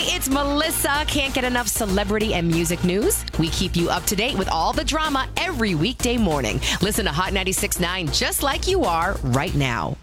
Hey, it's Melissa. Can't get enough celebrity and music news? We keep you up to date with all the drama every weekday morning. Listen to Hot 96.9 just like you are right now.